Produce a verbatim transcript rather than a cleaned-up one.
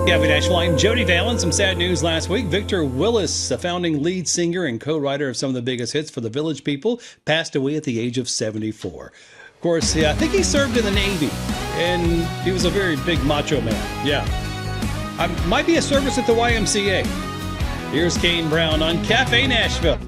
Cafe Nashville, I'm Jody Valen. Some sad news last week. Victor Willis, a founding lead singer and co-writer of some of the biggest hits for the Village People, passed away at the age of seventy-four. Of course, yeah, I think he served in the Navy, and he was a very big macho man. Yeah. I, might be a service at the Y M C A. Here's Kane Brown on Cafe Nashville.